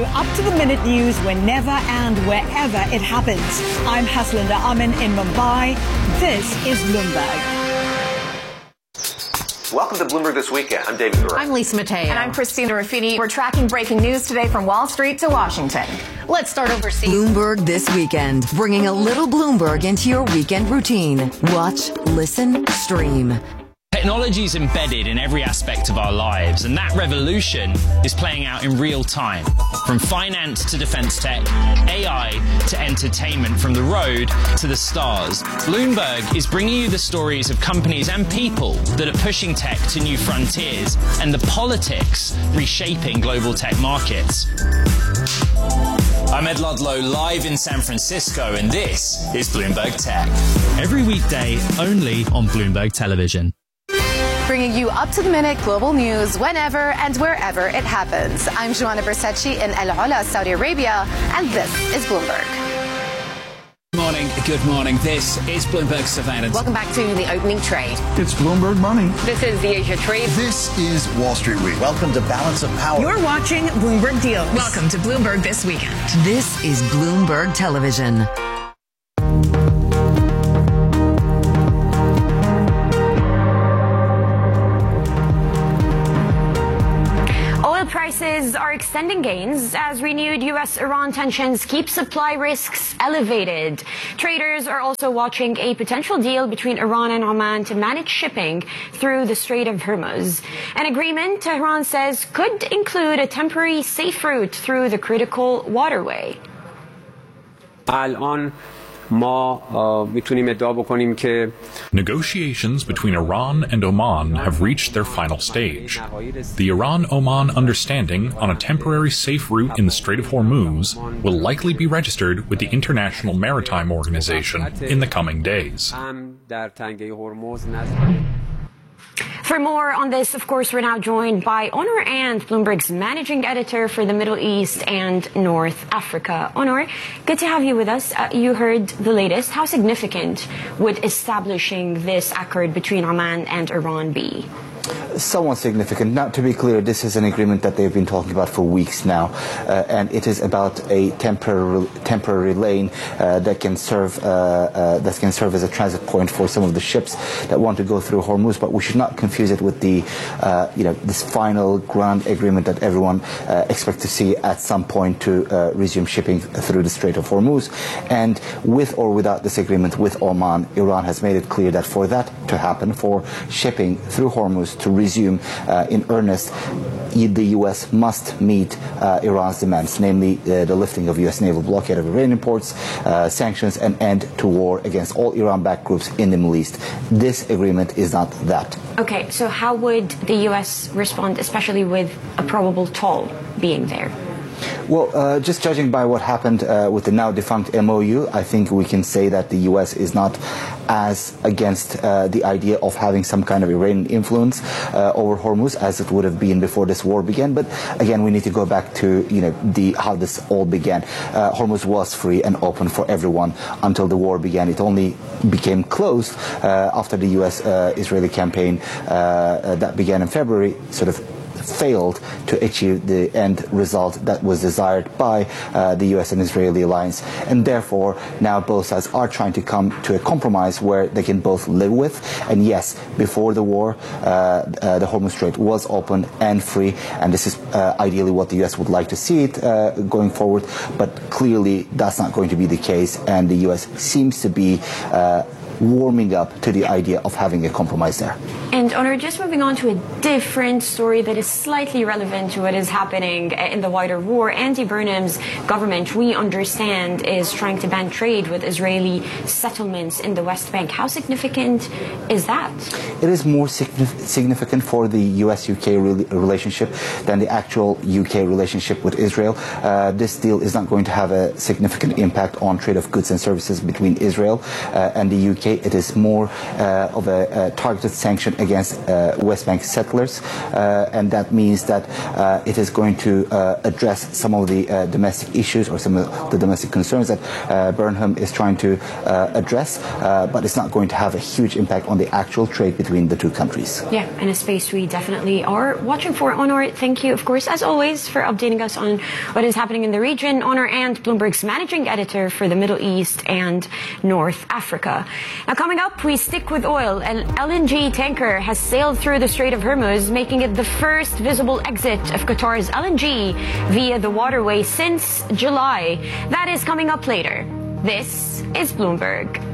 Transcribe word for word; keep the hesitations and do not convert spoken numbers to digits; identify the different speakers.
Speaker 1: up-to-the-minute news whenever and wherever it happens. I'm Haslinda Amin in Mumbai. This is Bloomberg.
Speaker 2: Welcome to Bloomberg This Weekend. I'm David Gura.
Speaker 3: I'm Lisa Mateo.
Speaker 4: And I'm Christina Ruffini. We're tracking breaking news today from Wall Street to Washington.
Speaker 3: Let's start overseas.
Speaker 5: Bloomberg This Weekend, bringing a little Bloomberg into your weekend routine. Watch, listen, stream.
Speaker 6: Technology is embedded in every aspect of our lives, and that revolution is playing out in real time. From finance to defense tech, A I to entertainment, from the road to the stars. Bloomberg is bringing you the stories of companies and people that are pushing tech to new frontiers, and the politics reshaping global tech markets. I'm Ed Ludlow, live in San Francisco, and this is Bloomberg Tech.
Speaker 7: Every weekday, only on Bloomberg Television.
Speaker 4: Bringing you up-to-the-minute global news whenever and wherever it happens. I'm Joanna Bersecci in El Ula, Saudi Arabia, and this is Bloomberg.
Speaker 8: Good morning. Good morning. This is Bloomberg Surveillance.
Speaker 3: Welcome back to the opening trade.
Speaker 9: It's Bloomberg Money.
Speaker 3: This is the Asia Trade.
Speaker 10: This is Wall Street Week. Welcome to Balance of Power.
Speaker 1: You're watching Bloomberg Deals.
Speaker 3: Welcome to Bloomberg This Weekend.
Speaker 5: This is Bloomberg Television.
Speaker 11: Prices are extending gains as renewed U S Iran tensions keep supply risks elevated. Traders are also watching a potential deal between Iran and Oman to manage shipping through the Strait of Hormuz. An agreement, Tehran says, could include a temporary safe route through the critical waterway.
Speaker 12: الان ما میتونیم ادعا بکنیم که
Speaker 13: Negotiations between Iran and Oman have reached their final stage. The Iran-Oman understanding on a temporary safe route in the Strait of Hormuz will likely be registered with the International Maritime Organization in the coming days.
Speaker 11: For more on this, of course, we're now joined by Onur Ant, Bloomberg's managing editor for the Middle East and North Africa. Onur, good to have you with us. Uh, you heard the latest. How significant would establishing this accord between Oman and Iran be?
Speaker 14: Somewhat significant. Now, to be clear, this is an agreement that they've been talking about for weeks now, uh, and it is about a temporary temporary lane uh, that can serve uh, uh, that can serve as a transit point for some of the ships that want to go through Hormuz. But we should not confuse it with the uh, you know this final grand agreement that everyone uh, expects to see at some point to uh, resume shipping through the Strait of Hormuz. And with or without this agreement with Oman, Iran has made it clear that for that to happen, for shipping through Hormuz to resume uh, in earnest, the U S must meet uh, Iran's demands, namely uh, the lifting of U S naval blockade of Iranian ports, uh, sanctions, and end to war against all Iran-backed groups in the Middle East. This agreement is not that.
Speaker 11: Okay, so how would the U S respond, especially with a probable toll being there?
Speaker 14: Well, uh, just judging by what happened uh, with the now defunct M O U, I think we can say that the U S is not as against uh, the idea of having some kind of Iranian influence uh, over Hormuz as it would have been before this war began. But again, we need to go back to you know the how this all began. Uh, Hormuz was free and open for everyone until the war began. It only became closed uh, after the U S-Israeli uh, campaign uh, that began in February sort of failed to achieve the end result that was desired by uh, the U S and Israeli alliance, and therefore now both sides are trying to come to a compromise where they can both live with. And yes, before the war, uh, uh, the Hormuz Strait was open and free, and this is uh, ideally what the U S would like to see it uh, going forward, but clearly that's not going to be the case, and the U S seems to be uh, warming up to the idea of having a compromise there.
Speaker 11: And Onur, just moving on to a different story that is slightly relevant to what is happening in the wider war. Andy Burnham's government, we understand, is trying to ban trade with Israeli settlements in the West Bank. How significant is that?
Speaker 14: It is more significant for the U S U K re relationship than the actual U K relationship with Israel. Uh, this deal is not going to have a significant impact on trade of goods and services between Israel uh, and the U K. okay, it is more uh, of a, a targeted sanction against uh, West Bank settlers, uh, and that means that uh, it is going to uh, address some of the uh, domestic issues or some of the domestic concerns that uh, Burnham is trying to uh, address, uh, but it's not going to have a huge impact on the actual trade between the two countries.
Speaker 11: Yeah, in a space we definitely are watching for. Onur, thank you, of course, as always, for updating us on what is happening in the region. Onur Ant, Bloomberg's managing editor for the Middle East and North Africa. Now, coming up, we stick with oil. An L N G tanker has sailed through the Strait of Hormuz, making it the first visible exit of Qatar's L N G via the waterway since July. That is coming up later. This is Bloomberg.